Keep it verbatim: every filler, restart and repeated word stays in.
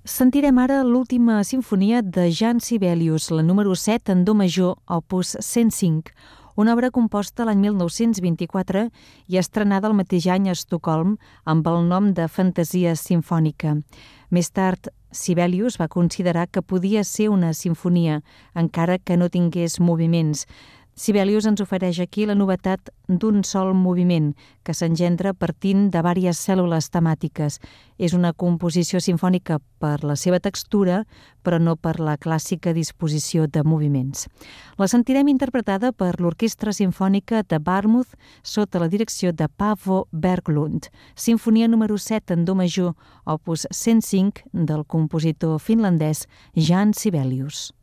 Sentirem ara l'última simfonia de Jean Sibelius, la número set en do major, opus cent cinc, una obra composta l'any mil nou-cents vint-i-quatre i estrenada el mateix any a Estocolm amb el nom de Fantasia Simfònica. Més tard, Sibelius va considerar que podia ser una simfonia, encara que no tingués moviments. Sibelius ens ofereix aquí la novetat d'un sol moviment que s'engendra partint de diverses cèl·lules temàtiques. És una composició simfònica per la seva textura, però no per la clàssica disposició de moviments. La sentirem interpretada per l'Orquestra Simfònica de Barmouth sota la direcció de Paavo Berglund, simfonia número set en do major, opus cent cinc del compositor finlandès Jean Sibelius.